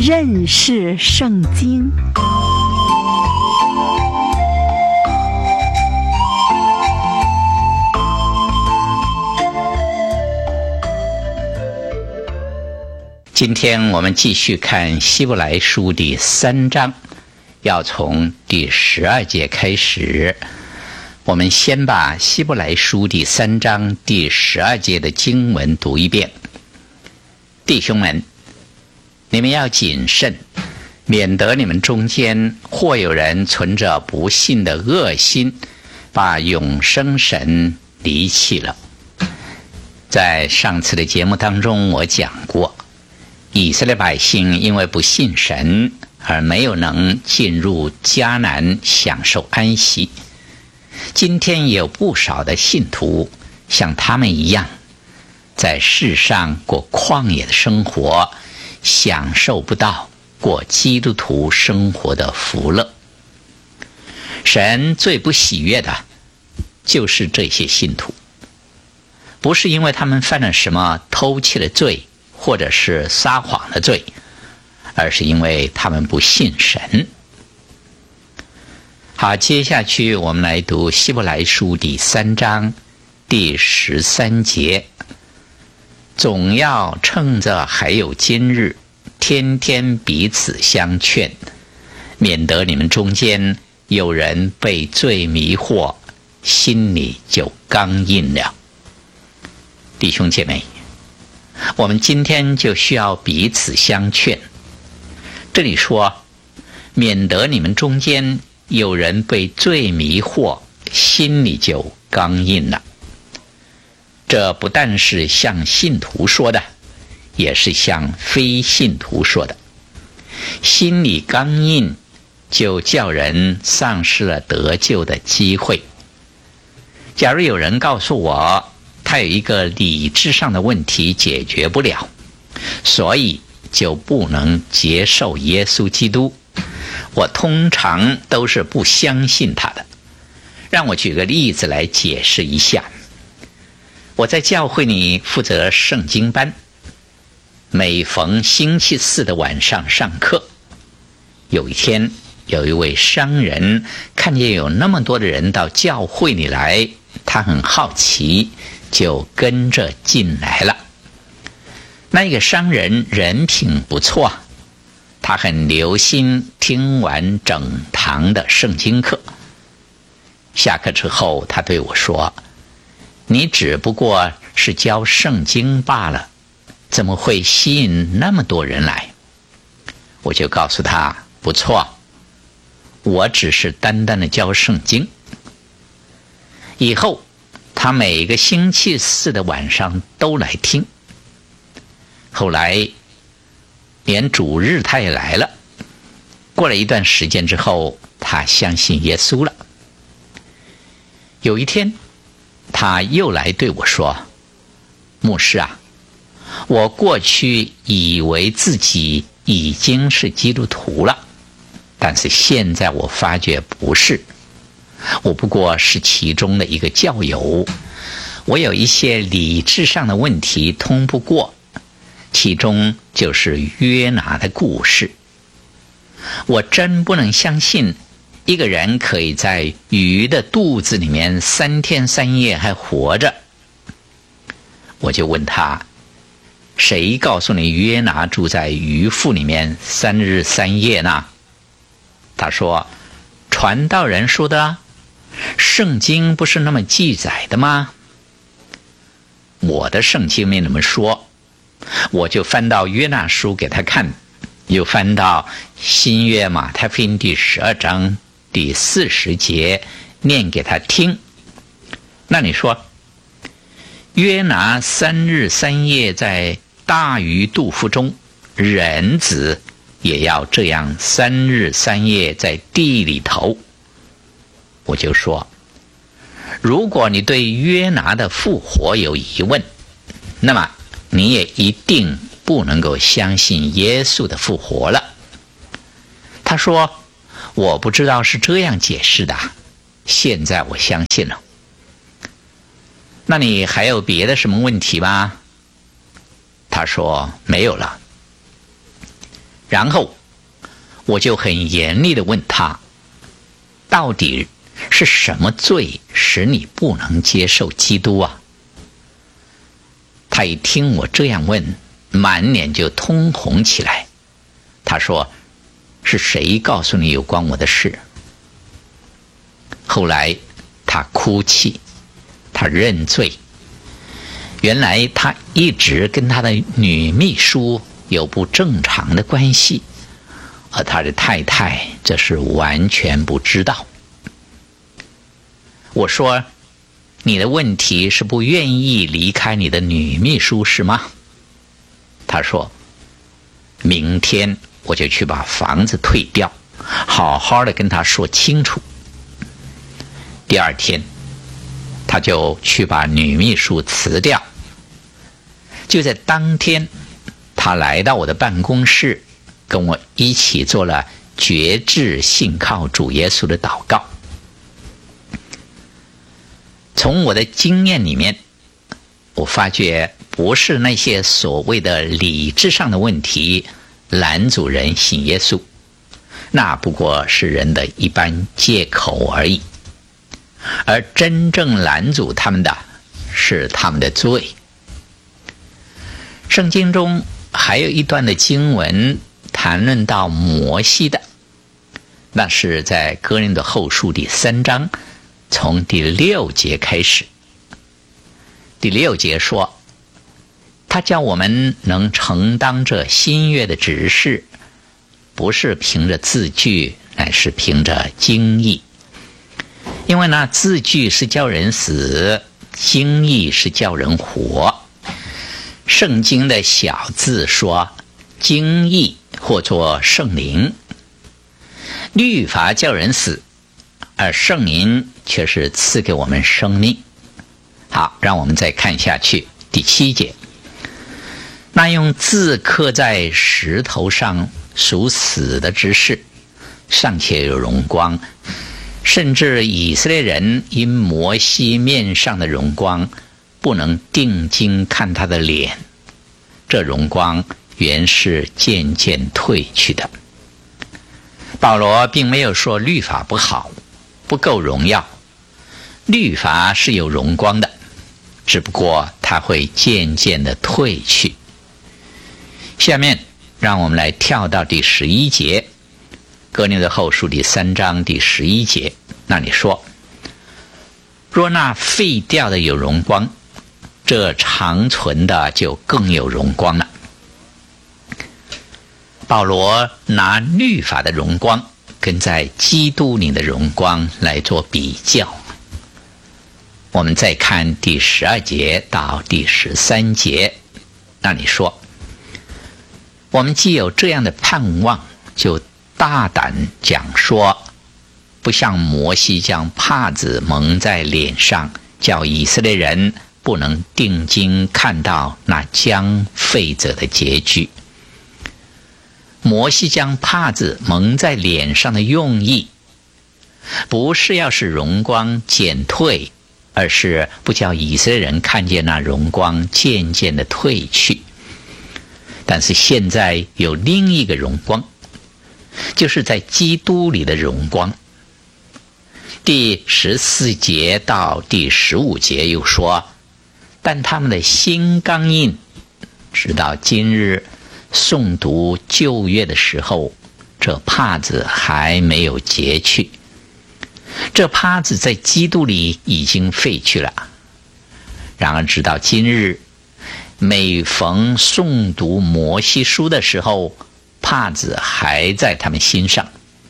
认识圣经。 今天我们继续看希伯来书第3章，要从第12节开始。我们先把希伯来书第3章第12节的经文读一遍。弟兄们，你们要谨慎，免得你们中间或有人存着不信的恶心，把永生神离弃了。在上次的节目当中，我讲过，以色列百姓因为不信神而没有能进入迦南享受安息。今天也有不少的信徒像他们一样，在世上过旷野的生活，享受不到过基督徒生活的福乐。神最不喜悦的就是这些信徒，不是因为他们犯了什么偷窃的罪或者是撒谎的罪，而是因为他们不信神。好，接下去我们来读希伯来书第3章第13节。总要趁着还有今日，天天彼此相劝，免得你们中间有人被罪迷惑，心里就刚硬了。弟兄姐妹，我们今天就需要彼此相劝。这里说，免得你们中间有人被罪迷惑，心里就刚硬了。这不但是向信徒说的，也是向非信徒说的。心里刚硬，就叫人丧失了得救的机会。假如有人告诉我，他有一个理智上的问题解决不了，所以就不能接受耶稣基督，我通常都是不相信他的。让我举个例子来解释一下。我在教会里负责圣经班，每逢星期四的晚上上课。有一天，有一位商人看见有那么多的人到教会里来，他很好奇，就跟着进来了。那个商人人品不错，他很留心听完整堂的圣经课。下课之后，他对我说，你只不过是教圣经罢了，怎么会吸引那么多人来？我就告诉他，不错，我只是单单的教圣经。以后他每个星期四的晚上都来听。后来连主日他也来了。过了一段时间之后，他相信耶稣了。有一天他又来对我说，牧师啊，我过去以为自己已经是基督徒了，但是现在我发觉不是，我不过是其中的一个教友，我有一些理智上的问题通不过，其中就是约拿的故事。我真不能相信一个人可以在鱼的肚子里面3天3夜还活着。我就问他，谁告诉你约拿住在鱼腹里面3日3夜呢？他说，传道人说的啊，圣经不是那么记载的吗？我的圣经没那么说。我就翻到约拿书给他看，又翻到新约马太福音第12章第40节念给他听。那你说，约拿3日3夜在大鱼肚腹中，人子也要这样3日3夜在地里头。我就说，如果你对约拿的复活有疑问，那么你也一定不能够相信耶稣的复活了。他说，我不知道是这样解释的，现在我相信了。那你还有别的什么问题吗？他说没有了。 然后我就很严厉地问他，到底是什么罪使你不能接受基督啊？他一听我这样问，满脸就通红起来。他说，是谁告诉你有关我的事？后来他哭泣，他认罪。原来他一直跟他的女秘书有不正常的关系，而他的太太这是完全不知道。我说，你的问题是不愿意离开你的女秘书是吗？他说，明天我就去把房子退掉，好好的跟他说清楚。第二天他就去把女秘书辞掉。就在当天，他来到我的办公室，跟我一起做了决志信靠主耶稣的祷告。从我的经验里面，我发觉不是那些所谓的理智上的问题拦阻人信耶稣，那不过是人的一般借口而已，而真正拦阻他们的是他们的罪。圣经中还有一段的经文谈论到摩西的，那是在哥林多后书第3章从第6节开始。第6节说，他叫我们能承当这新约的职事，不是凭着字句，乃是凭着经意。因为那字句是叫人死，经意是叫人活。圣经的小字说，经意或作圣灵。律法叫人死，而圣灵却是赐给我们生命。好，让我们再看下去，第7节。那用字刻在石头上属死的之事，尚且有荣光，甚至以色列人因摩西面上的荣光，不能定睛看他的脸，这荣光原是渐渐褪去的。保罗并没有说律法不好，不够荣耀，律法是有荣光的，只不过它会渐渐的褪去。下面让我们来跳到第11节，哥林多后书第3章第11节，那里说，若那废掉的有荣光，这长存的就更有荣光了。保罗拿律法的荣光跟在基督里的荣光来做比较。我们再看第12节到第13节，那里说，我们既有这样的盼望，就大胆讲说，不像摩西将帕子蒙在脸上，叫以色列人不能定睛看到那将废者的结局。摩西将帕子蒙在脸上的用意，不是要使荣光减退，而是不叫以色列人看见那荣光渐渐的褪去。但是现在有另一个荣光，就是在基督里的荣光。第14节到第15节又说，但他们的心刚硬，直到今日诵读旧约的时候，这帕子还没有结去。这帕子在基督里已经废去了，然而直到今日，每逢诵读摩西书的时候，帕子还在他们心上。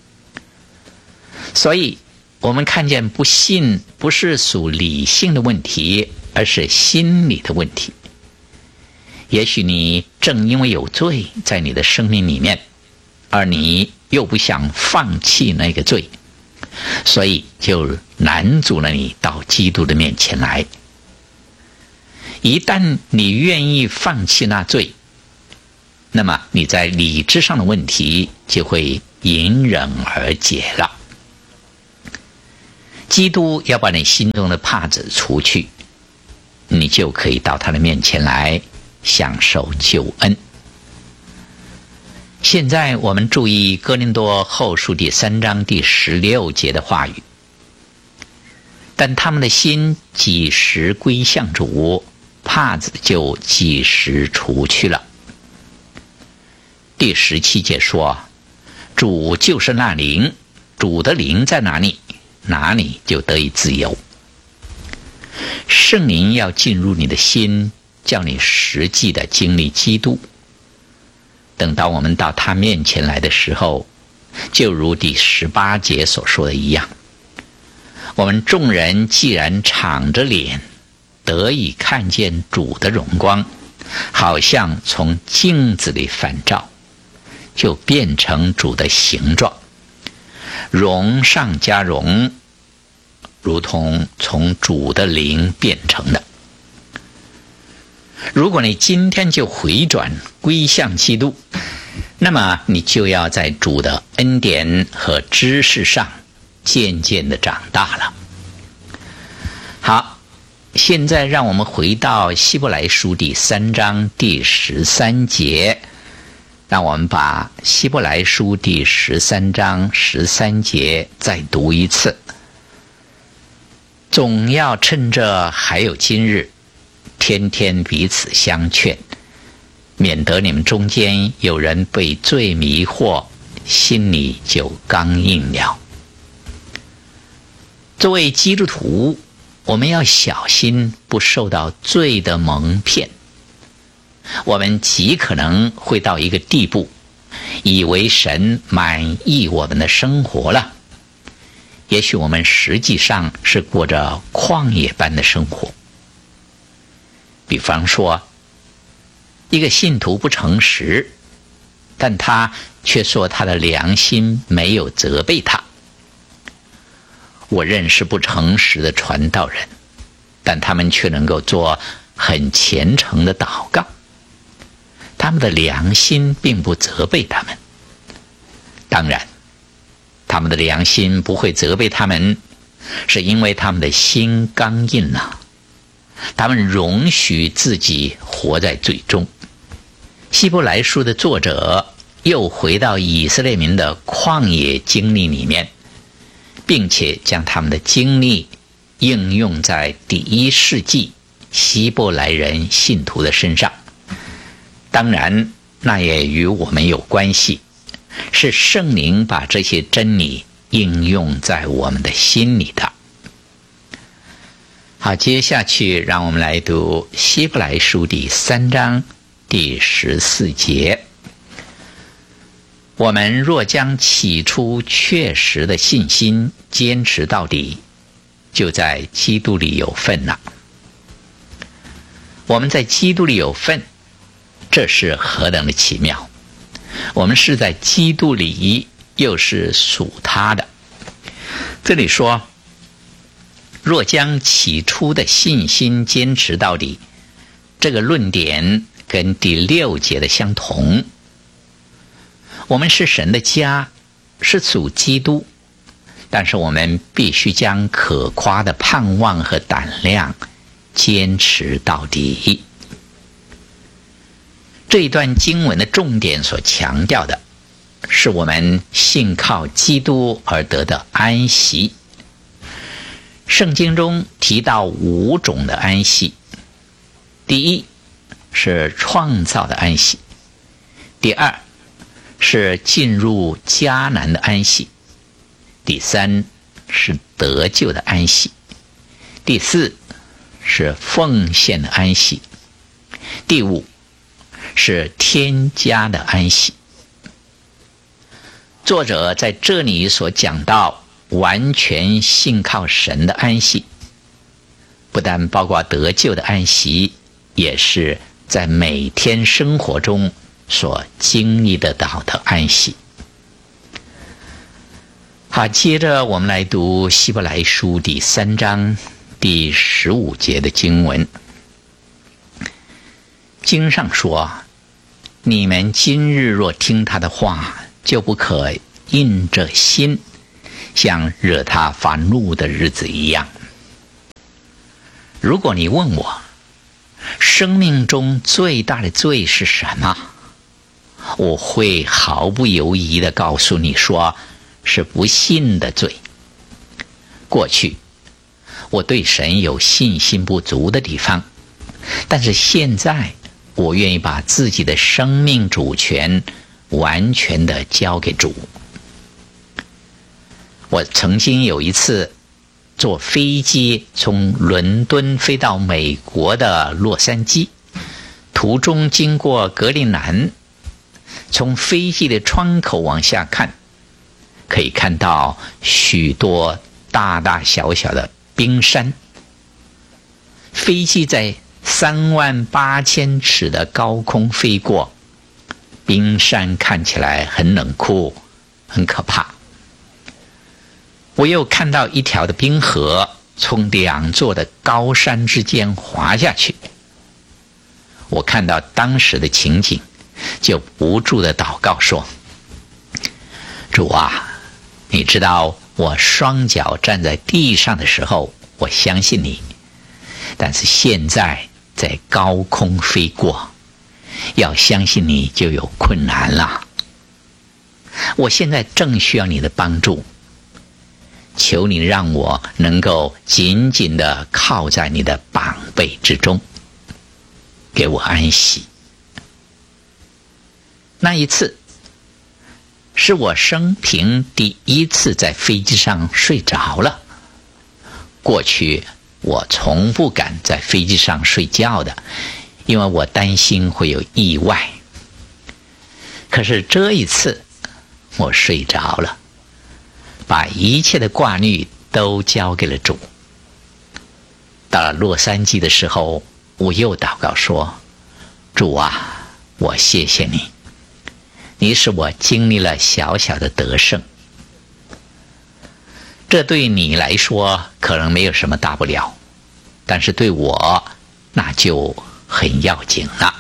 所以我们看见不信不是属理性的问题，而是心理的问题。也许你正因为有罪在你的生命里面，而你又不想放弃那个罪，所以就拦阻了你到基督的面前来。一旦你愿意放弃那罪，那么你在理智上的问题就会迎刃而解了。基督要把你心中的帕子除去，你就可以到他的面前来享受救恩。 现在我们注意哥林多后书第3章第16节的话语。但他们的心几时归向主，帕子就几时除去了。第17节说，主就是那灵，主的灵在哪里，哪里就得以自由。圣灵要进入你的心，叫你实际的经历基督。等到我们到他面前来的时候，就如第18节所说的一样，我们众人既然敞着脸，得以看见主的荣光，好像从镜子里反照，就变成主的形状，荣上加荣，如同从主的灵变成的。如果你今天就回转归向基督，那么你就要在主的恩典和知识上渐渐的长大了。好，现在让我们回到希伯来书第3章第13节，让我们把希伯来书第13章13节再读一次。总要趁着还有今日，天天彼此相劝，免得你们中间有人被罪迷惑，心里就刚硬了。作为基督徒，我们要小心不受到罪的蒙骗。我们极可能会到一个地步，以为神满意我们的生活了，也许我们实际上是过着旷野般的生活。比方说，一个信徒不诚实，但他却说他的良心没有责备他。我认识不诚实的传道人，但他们却能够做很虔诚的祷告，他们的良心并不责备他们。当然，他们的良心不会责备他们，是因为他们的心刚硬了，他们容许自己活在罪中。希伯来书的作者又回到以色列民的旷野经历里面，并且将他们的经历应用在第1世纪希伯来人信徒的身上。当然，那也与我们有关系，是圣灵把这些真理应用在我们的心里的。好，接下去让我们来读希伯来书第3章第14节。我们若将起初确实的信心坚持到底，就在基督里有份了。我们在基督里有份，这是何等的奇妙！我们是在基督里，又是属他的。这里说，若将起初的信心坚持到底，这个论点跟第6节的相同。我们是神的家，是属基督，但是我们必须将可夸的盼望和胆量坚持到底。这一段经文的重点所强调的是我们信靠基督而得的安息。圣经中提到5种的安息。第一是创造的安息，第二是进入迦南的安息，第三是得救的安息，第四是奉献的安息，第五是天家的安息。作者在这里所讲到完全信靠神的安息，不但包括得救的安息，也是在每天生活中所经历得到的安息。好，接着我们来读希伯来书第3章第15节的经文。经上说，你们今日若听他的话，就不可硬着心，像惹他发怒的日子一样。如果你问我，生命中最大的罪是什么？ 我会毫不犹豫地告诉你说，是不信的罪。过去我对神有信心不足的地方，但是现在我愿意把自己的生命主权完全地交给主。我曾经有一次坐飞机从伦敦飞到美国的洛杉矶，途中经过格陵兰，从飞机的窗口往下看，可以看到许多大大小小的冰山。飞机在38000尺的高空飞过，冰山看起来很冷酷，很可怕。我又看到一条的冰河从2座的高山之间滑下去。我看到当时的情景，就不住地祷告说，主啊，你知道我双脚站在地上的时候，我相信你，但是现在在高空飞过，要相信你就有困难了。我现在正需要你的帮助，求你让我能够紧紧地靠在你的膀臂之中，给我安息。那一次是我生平第一次在飞机上睡着了。过去我从不敢在飞机上睡觉的，因为我担心会有意外。可是这一次我睡着了，把一切的挂虑都交给了主。到了洛杉矶的时候，我又祷告说，主啊，我谢谢你，你使我经历了小小的得胜。这对你来说可能没有什么大不了，但是对我那就很要紧了。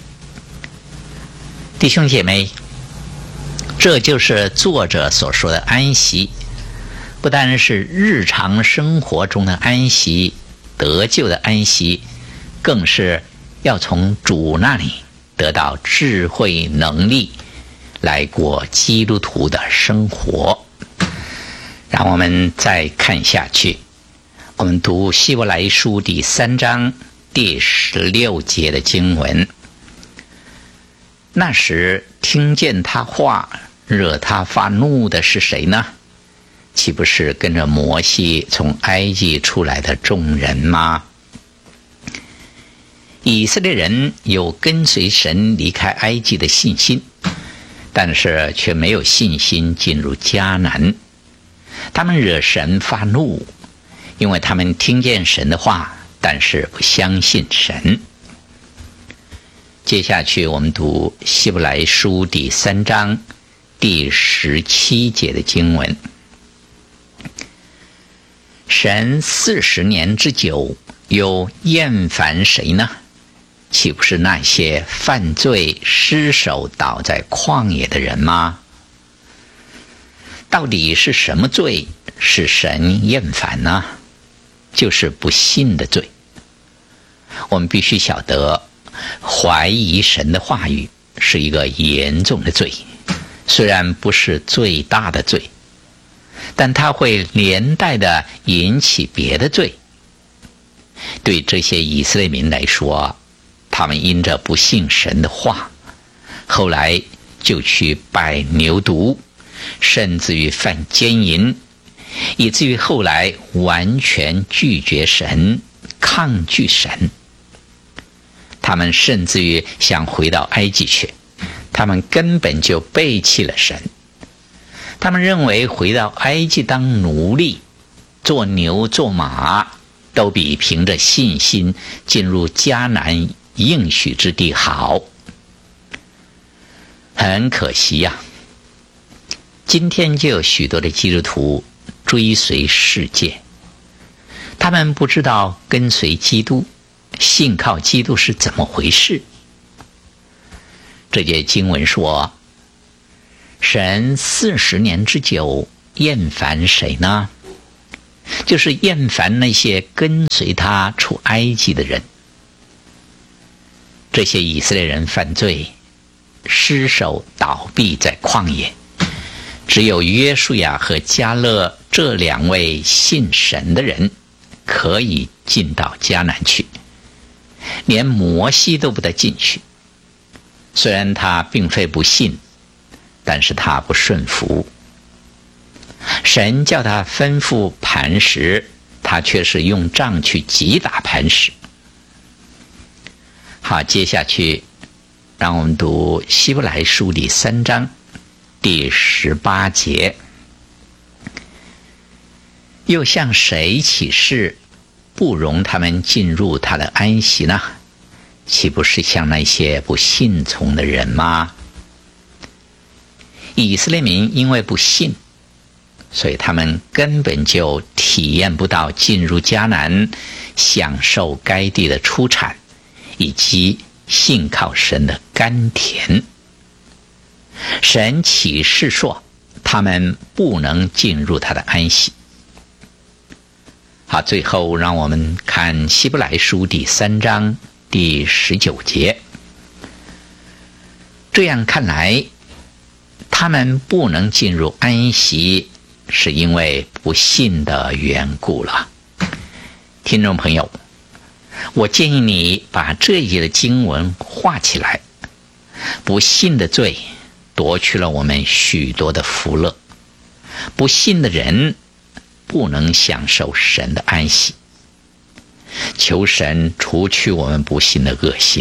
弟兄姐妹，这就是作者所说的安息，不单是日常生活中的安息，得救的安息，更是要从主那里得到智慧能力，来过基督徒的生活。让我们再看下去，我们读希伯来书第3章第16节的经文。那时听见他话惹他发怒的是谁呢？岂不是跟着摩西从埃及出来的众人吗？以色列人有跟随神离开埃及的信心，但是却没有信心进入迦南。他们惹神发怒，因为他们听见神的话，但是不相信神。接下去我们读希伯来书第3章第17节的经文。神40年之久，又厌烦谁呢？岂不是那些犯罪失手倒在旷野的人吗？到底是什么罪使神厌烦呢？就是不信的罪。我们必须晓得，怀疑神的话语是一个严重的罪，虽然不是最大的罪，但它会连带的引起别的罪。对这些以色列民来说，他们因着不信神的话，后来就去拜牛犊，甚至于犯奸淫，以至于后来完全拒绝神，抗拒神。他们甚至于想回到埃及去，他们根本就背弃了神。他们认为回到埃及当奴隶，做牛做马，都比凭着信心进入迦南应许之地好。很可惜呀，今天就有许多的基督徒追随世界，他们不知道跟随基督，信靠基督是怎么回事。这节经文说，神40年之久厌烦谁呢？就是厌烦那些跟随他出埃及的人。这些以色列人犯罪， 失手倒闭在旷野。只有约书亚和迦勒这2位信神的人可以进到迦南去，连摩西都不得进去。虽然他并非不信，但是他不顺服。神叫他吩咐磐石，他却是用杖去击打磐石。好，接下去让我们读希伯来书第3章第18节。又向谁起誓，不容他们进入他的安息呢？岂不是向那些不信从的人吗？以色列民因为不信，所以他们根本就体验不到进入迦南，享受该地的出产，以及信靠神的甘甜。神启示说，他们不能进入他的安息。好，最后让我们看希伯来书第3章第19节。这样看来，他们不能进入安息，是因为不信的缘故了。听众朋友，我建议你把这一节的经文画起来。不信的罪夺去了我们许多的福乐，不信的人不能享受神的安息。求神除去我们不信的恶心。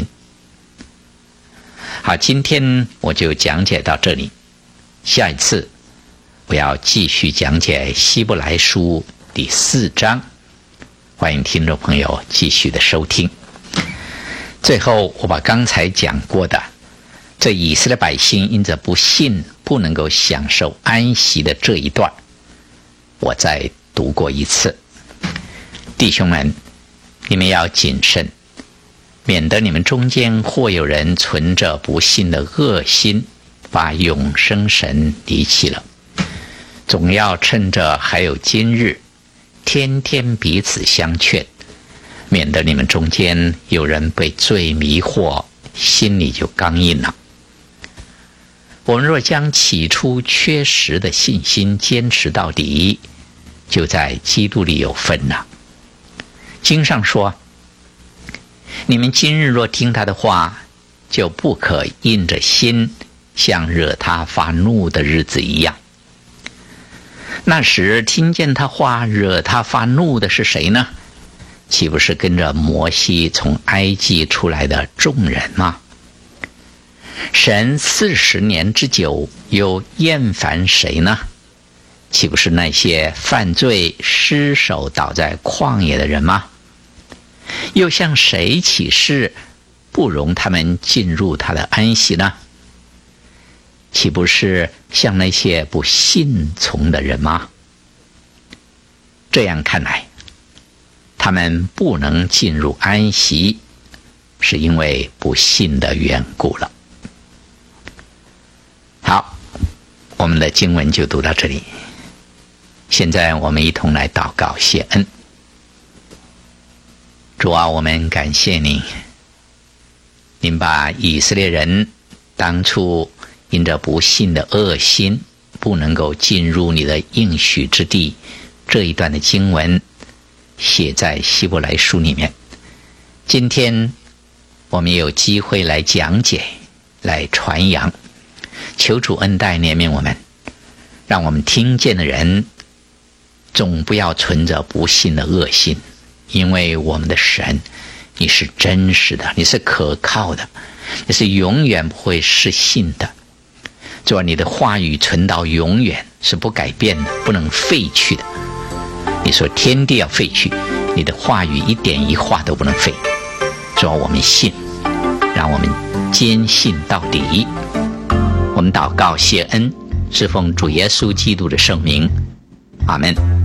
好，今天我就讲解到这里，下一次我要继续讲解希伯来书第4章，欢迎听众朋友继续的收听。最后，我把刚才讲过的这以色列百姓因着不信不能够享受安息的这一段，我再读过一次。弟兄们，你们要谨慎，免得你们中间或有人存着不信的恶心，把永生神离弃了。总要趁着还有今日，天天彼此相劝，免得你们中间有人被罪迷惑，心里就刚硬了。我们若将起初缺失的信心坚持到底，就在基督里有份了。经上说，你们今日若听他的话，就不可硬着心，像惹他发怒的日子一样。那时听见他话惹他发怒的是谁呢？岂不是跟着摩西从埃及出来的众人吗？神40年之久，又厌烦谁呢？岂不是那些犯罪失手倒在旷野的人吗？又向谁起誓，不容他们进入他的安息呢？岂不是向那些不信从的人吗？这样看来，他们不能进入安息，是因为不信的缘故了。好，我们的经文就读到这里。现在我们一同来祷告谢恩。主啊，我们感谢您，您把以色列人当初因着不信的恶心，不能够进入你的应许之地，这一段的经文写在希伯来书里面。今天我们有机会来讲解，来传扬，求主恩待怜悯我们，让我们听见的人总不要存着不信的恶心，因为我们的神，你是真实的，你是可靠的，你是永远不会失信的。主啊，你的话语存到永远，是不改变的，不能废去的。你说天地要废去，你的话语一点一画都不能废。主啊，我们信，让我们坚信到底。我们祷告谢恩，是奉主耶稣基督的圣名，阿们。